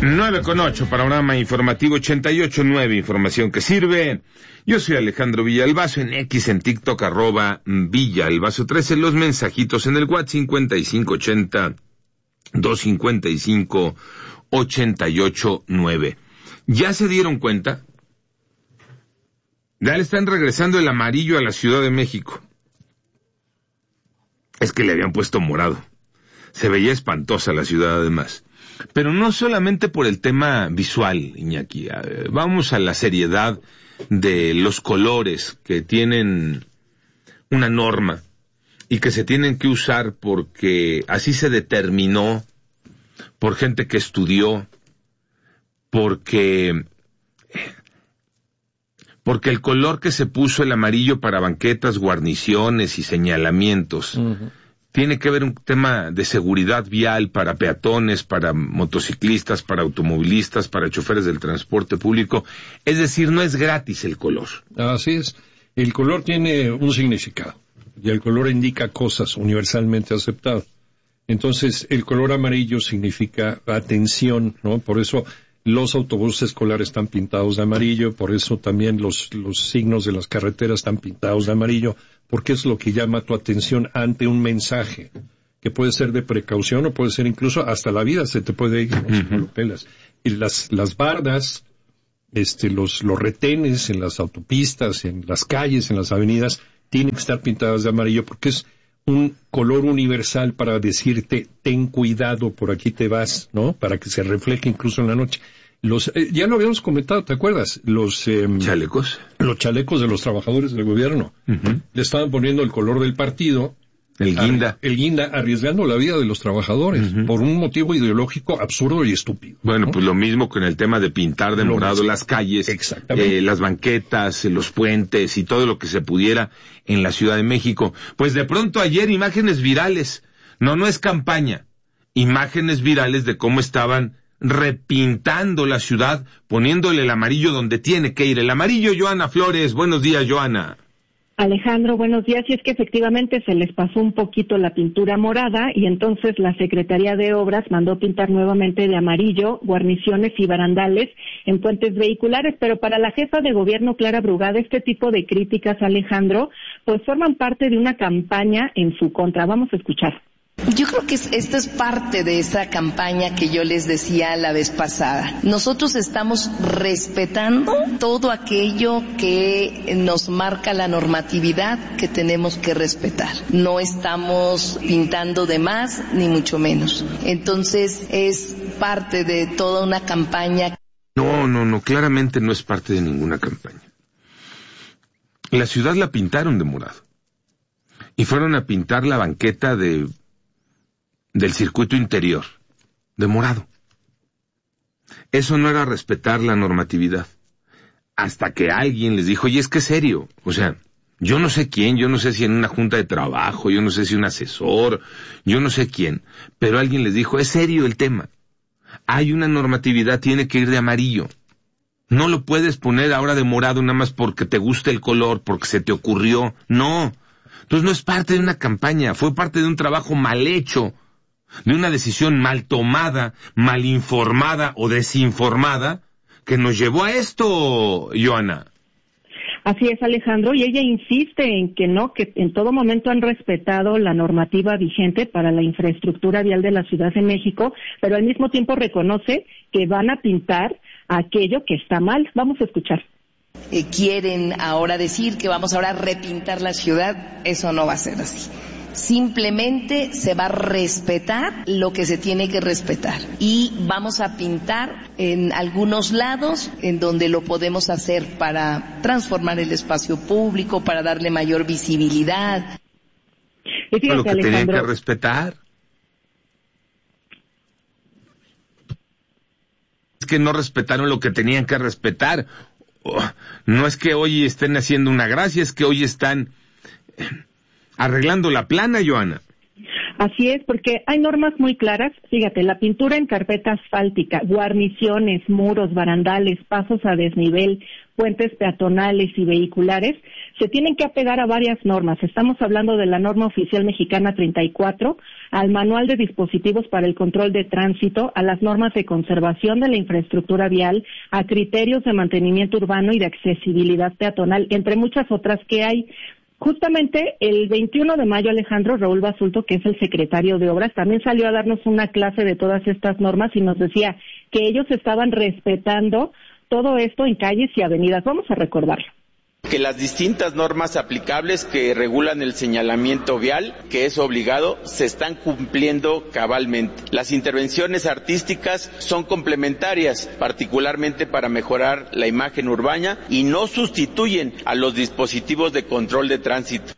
9:08, panorama informativo 88.9, información que sirve. Yo soy Alejandro Villalbazo, en X, en TikTok, @Villalbazo13, los mensajitos en el WhatsApp 5580-255-889. ¿Ya se dieron cuenta? Ya le están regresando el amarillo a la Ciudad de México. Es que le habían puesto morado. Se veía espantosa la ciudad además. Pero no solamente por el tema visual, Iñaki. Vamos a la seriedad de los colores que tienen una norma y que se tienen que usar porque así se determinó por gente que estudió, porque el color que se puso el amarillo para banquetas, guarniciones y señalamientos tiene que ver un tema de seguridad vial para peatones, para motociclistas, para automovilistas, para choferes del transporte público. Es decir, no es gratis el color. Así es. El color tiene un significado y el color indica cosas universalmente aceptadas. Entonces, el color amarillo significa atención, ¿no? Por eso los autobuses escolares están pintados de amarillo, por eso también los signos de las carreteras están pintados de amarillo, porque es lo que llama tu atención ante un mensaje, que puede ser de precaución o puede ser incluso hasta la vida se te puede ir, ¿no? Si no lo pelas. Y las bardas, los retenes en las autopistas, en las calles, en las avenidas, tienen que estar pintadas de amarillo porque es un color universal para decirte, ten cuidado, por aquí te vas, ¿no? Para que se refleje incluso en la noche. Ya lo habíamos comentado, ¿te acuerdas? Chalecos. Los chalecos de los trabajadores del gobierno. Le estaban poniendo el color del partido. El guinda. El guinda, arriesgando la vida de los trabajadores, por un motivo ideológico absurdo y estúpido. Bueno, ¿no? pues lo mismo con el tema de pintar de morado las calles, las banquetas, los puentes y todo lo que se pudiera en la Ciudad de México. Pues de pronto ayer imágenes virales, no es campaña, imágenes virales de cómo estaban repintando la ciudad, poniéndole el amarillo donde tiene que ir. El amarillo, Joana Flores. Buenos días, Joana. Alejandro, buenos días. Y es que efectivamente se les pasó un poquito la pintura morada y entonces la Secretaría de Obras mandó pintar nuevamente de amarillo guarniciones y barandales en puentes vehiculares, pero para la jefa de gobierno Clara Brugada este tipo de críticas, Alejandro, pues forman parte de una campaña en su contra. Vamos a escuchar. Yo creo que esto es parte de esa campaña que yo les decía la vez pasada. Nosotros estamos respetando todo aquello que nos marca la normatividad que tenemos que respetar. No estamos pintando de más, ni mucho menos. Entonces, es parte de toda una campaña. No, claramente no es parte de ninguna campaña. La ciudad la pintaron de morado. Y fueron a pintar la banqueta del circuito interior, de morado. Eso no era respetar la normatividad. Hasta que alguien les dijo, oye, es que es serio. O sea, yo no sé quién, yo no sé si en una junta de trabajo, yo no sé si un asesor, yo no sé quién, pero alguien les dijo, es serio el tema. Hay una normatividad, tiene que ir de amarillo. No lo puedes poner ahora de morado nada más porque te gusta el color, porque se te ocurrió. No. Entonces no es parte de una campaña, fue parte de un trabajo mal hecho, de una decisión mal tomada, mal informada o desinformada, que nos llevó a esto, Joana. Así es, Alejandro, y ella insiste en que no, que en todo momento han respetado la normativa vigente para la infraestructura vial de la Ciudad de México, pero al mismo tiempo reconoce que van a pintar aquello que está mal. Vamos a escuchar. Quieren ahora decir que vamos ahora a repintar la ciudad, eso no va a ser así. Simplemente se va a respetar lo que se tiene que respetar y vamos a pintar en algunos lados en donde lo podemos hacer para transformar el espacio público, para darle mayor visibilidad. Y fíjate, lo que Alejandro, tenían que respetar. Es que no respetaron lo que tenían que respetar. No es que hoy estén haciendo una gracia, es que hoy están arreglando la plana, Joana. Así es, porque hay normas muy claras. Fíjate, la pintura en carpeta asfáltica, guarniciones, muros, barandales, pasos a desnivel, puentes peatonales y vehiculares, se tienen que apegar a varias normas. Estamos hablando de la norma oficial mexicana 34, al manual de dispositivos para el control de tránsito, a las normas de conservación de la infraestructura vial, a criterios de mantenimiento urbano y de accesibilidad peatonal, entre muchas otras que hay. Justamente el 21 de mayo, Alejandro, Raúl Basulto, que es el secretario de Obras, también salió a darnos una clase de todas estas normas y nos decía que ellos estaban respetando todo esto en calles y avenidas. Vamos a recordarlo. Que las distintas normas aplicables que regulan el señalamiento vial, que es obligado, se están cumpliendo cabalmente. Las intervenciones artísticas son complementarias, particularmente para mejorar la imagen urbana, y no sustituyen a los dispositivos de control de tránsito.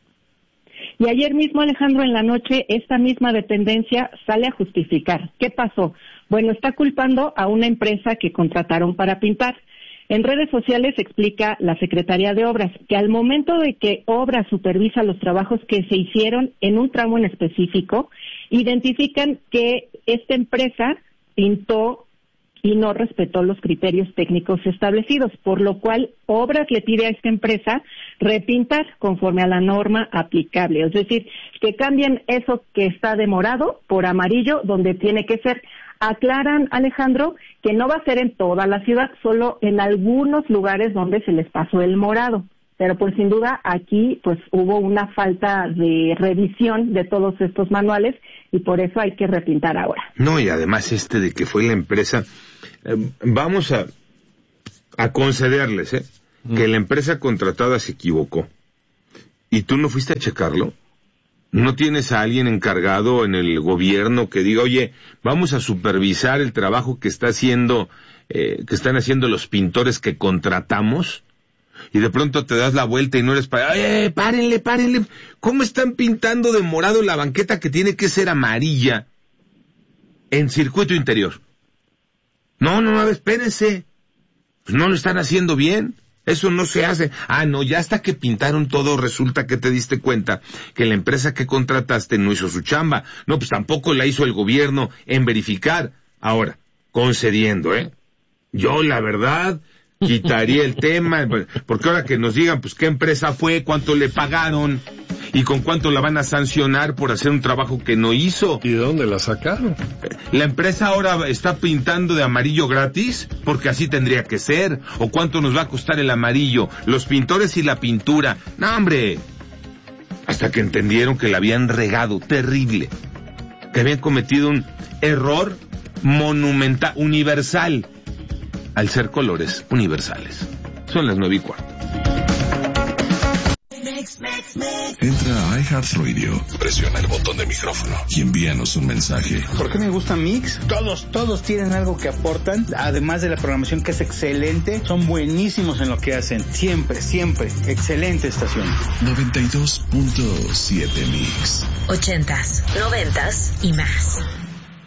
Y ayer mismo, Alejandro, en la noche, esta misma dependencia sale a justificar. ¿Qué pasó? Bueno, está culpando a una empresa que contrataron para pintar. En redes sociales explica la Secretaría de Obras que al momento de que Obras supervisa los trabajos que se hicieron en un tramo en específico, identifican que esta empresa pintó y no respetó los criterios técnicos establecidos, por lo cual Obras le pide a esta empresa repintar conforme a la norma aplicable, es decir, que cambien eso que está de morado por amarillo donde tiene que ser. Aclaran, Alejandro, que no va a ser en toda la ciudad, solo en algunos lugares donde se les pasó el morado. Pero pues sin duda aquí pues hubo una falta de revisión de todos estos manuales y por eso hay que repintar ahora. No, y además de que fue la empresa, vamos a concederles, que la empresa contratada se equivocó. ¿Y tú no fuiste a checarlo? ¿No tienes a alguien encargado en el gobierno que diga, oye, vamos a supervisar el trabajo que están haciendo los pintores que contratamos? Y de pronto te das la vuelta y no eres para, párenle. ¿Cómo están pintando de morado la banqueta que tiene que ser amarilla en circuito interior? No, espérense. Pues no lo están haciendo bien. Eso no se hace. No, ya hasta que pintaron todo resulta que te diste cuenta que la empresa que contrataste no hizo su chamba. No, pues tampoco la hizo el gobierno en verificar. Ahora, concediendo, yo la verdad quitaría el tema, porque ahora que nos digan pues qué empresa fue, cuánto le pagaron y con cuánto la van a sancionar por hacer un trabajo que no hizo. ¿Y de dónde la sacaron? ¿La empresa ahora está pintando de amarillo gratis? Porque así tendría que ser. ¿O cuánto nos va a costar el amarillo? Los pintores y la pintura. No, hombre. Hasta que entendieron que la habían regado terrible. Que habían cometido un error monumental, universal, al ser colores universales. Son las 9:15. Entra a iHeartRadio, presiona el botón de micrófono y envíanos un mensaje. ¿Por qué me gusta Mix? Todos tienen algo que aportan, además de la programación que es excelente, son buenísimos en lo que hacen, siempre, excelente estación. 92.7 Mix. 80s, 90s y más.